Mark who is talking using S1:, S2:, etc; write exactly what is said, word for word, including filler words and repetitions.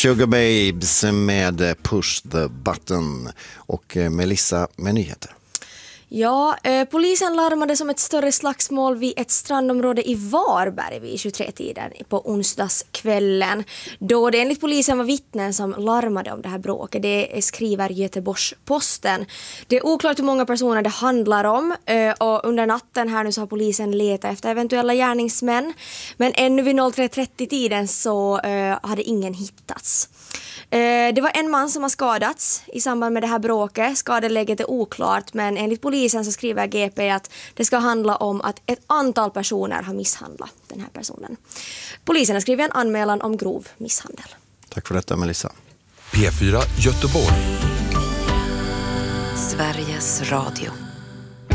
S1: Sugar Babes med Push the Button och Melissa med nyheter.
S2: Ja, eh, polisen larmade som ett större slagsmål vid ett strandområde i Varberg vid tjugotre-tiden på onsdagskvällen. Då det enligt polisen var vittnen som larmade om det här bråket. Det skriver Göteborgs-Posten. Det är oklart hur många personer det handlar om eh, och under natten här nu så har polisen letat efter eventuella gärningsmän. Men ännu vid tre trettio-tiden så eh, hade ingen hittats. Det var en man som har skadats i samband med det här bråket. Skadeläget är oklart, men enligt polisen så skriver G P att det ska handla om att ett antal personer har misshandlat den här personen. Polisen har skrivit en anmälan om grov misshandel.
S1: Tack för detta, Melissa.
S3: P fyra Göteborg.
S4: Sveriges Radio.